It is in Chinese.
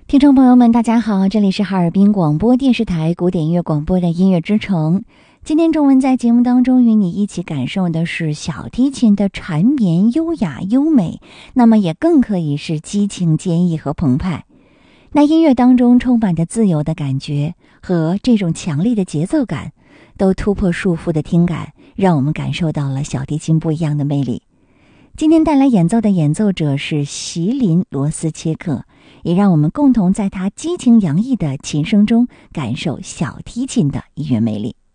听众朋友们大家好，这里是哈尔滨广播电视台古典音乐广播的音乐之城。今天中文在节目当中与你一起感受的是小提琴的缠绵优雅优美，那么也更可以是激情坚毅和澎湃。那音乐当中充满着自由的感觉和这种强力的节奏感，都突破束缚的听感，让我们感受到了小提琴不一样的魅力。今天带来演奏的演奏者是席琳·罗斯切克，也让我们共同在他激情洋溢的琴声中感受小提琴的音乐魅力。